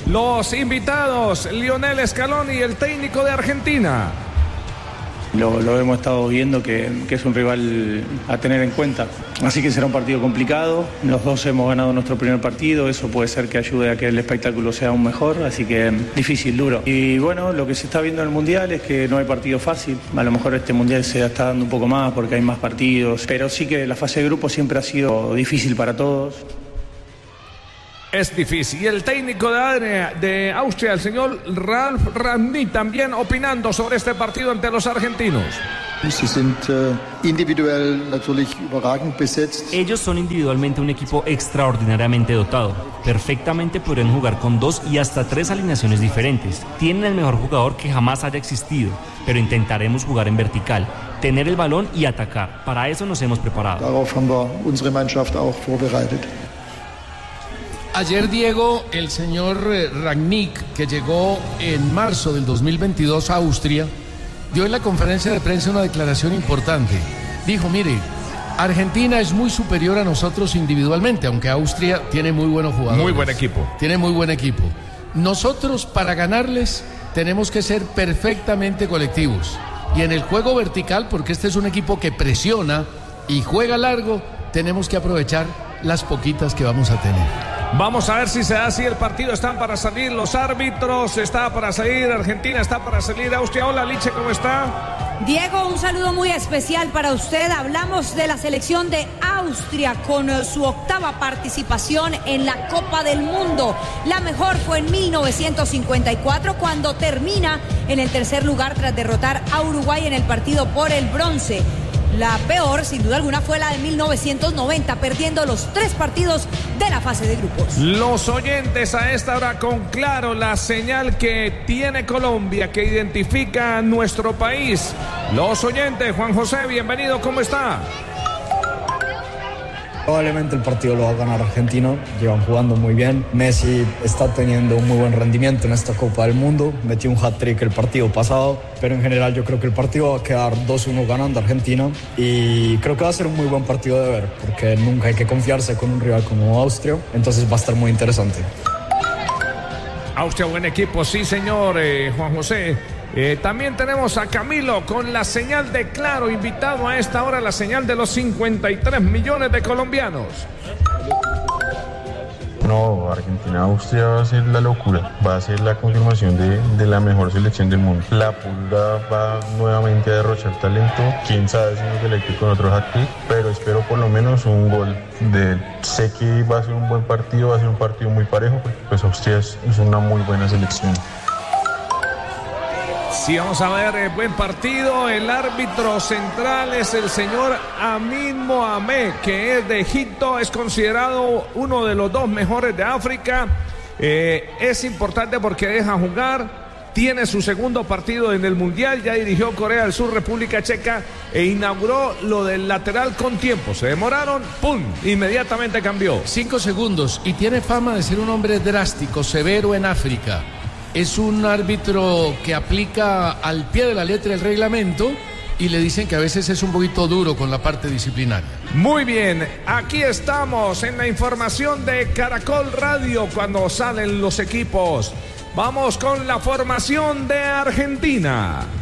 Los invitados, Lionel Scaloni, el técnico de Argentina. Lo hemos estado viendo que es un rival a tener en cuenta. Así que será un partido complicado. Los dos hemos ganado nuestro primer partido. Eso puede ser que ayude a que el espectáculo sea aún mejor. Así que difícil, duro. Y bueno, lo que se está viendo en el Mundial es que no hay partido fácil. A lo mejor este Mundial se está dando un poco más porque hay más partidos. Pero sí que la fase de grupo siempre ha sido difícil para todos. Es difícil. Y el técnico de Austria, el señor Ralf Rangnick, también opinando sobre este partido ante los argentinos. Ellos son individualmente un equipo extraordinariamente dotado. Perfectamente podrían jugar con 2 y hasta 3 alineaciones diferentes. Tienen el mejor jugador que jamás haya existido, pero intentaremos jugar en vertical, tener el balón y atacar. Para eso nos hemos preparado. Darauf haben wir unsere Mannschaft auch vorbereitet. Ayer, Diego, el señor Rangnick, que llegó en marzo del 2022 a Austria, dio en la conferencia de prensa una declaración importante. Dijo, mire, Argentina es muy superior a nosotros individualmente, aunque Austria tiene muy buenos jugadores. Muy buen equipo. Tiene muy buen equipo. Nosotros, para ganarles, tenemos que ser perfectamente colectivos. Y en el juego vertical, porque este es un equipo que presiona y juega largo, tenemos que aprovechar las poquitas que vamos a tener. Vamos a ver si se da así el partido. Están para salir los árbitros, está para salir Argentina, está para salir Austria. Hola, Liche, ¿cómo está? Diego, un saludo muy especial para usted. Hablamos de la selección de Austria con su 8ª participación en la Copa del Mundo. La mejor fue en 1954, cuando termina en el tercer lugar tras derrotar a Uruguay en el partido por el bronce. La peor, sin duda alguna, fue la de 1990, perdiendo los 3 partidos de la fase de grupos. Los oyentes a esta hora con Claro, la señal que tiene Colombia, que identifica a nuestro país. Los oyentes, Juan José, bienvenido, ¿cómo está? Probablemente el partido lo va a ganar Argentina, llevan jugando muy bien. Messi está teniendo un muy buen rendimiento en esta Copa del Mundo, metió un hat-trick el partido pasado, pero en general yo creo que el partido va a quedar 2-1 ganando Argentina y creo que va a ser un muy buen partido de ver, porque nunca hay que confiarse con un rival como Austria, entonces va a estar muy interesante. Austria, buen equipo, sí señor, Juan José. También tenemos a Camilo con la señal de Claro, invitado a esta hora, la señal de los 53 millones de colombianos. No, Argentina-Austria va a ser la locura, va a ser la confirmación de la mejor selección del mundo. La Pulga va nuevamente a derrochar talento, quién sabe si nos electe con otro hat-trick, pero espero por lo menos un gol. Sé que va a ser un buen partido, va a ser un partido muy parejo, porque pues Austria es una muy buena selección. Sí, vamos a ver, buen partido. El árbitro central es el señor Amin Mohamed, que es de Egipto, es considerado uno de los 2 mejores de África. Es importante porque deja jugar, tiene su segundo partido en el Mundial, ya dirigió Corea del Sur, República Checa, e inauguró lo del lateral con tiempo. Se demoraron, ¡pum!, inmediatamente cambió. 5 segundos, y tiene fama de ser un hombre drástico, severo en África. Es un árbitro que aplica al pie de la letra el reglamento y le dicen que a veces es un poquito duro con la parte disciplinaria. Muy bien, aquí estamos en la información de Caracol Radio cuando salen los equipos. Vamos con la formación de Argentina.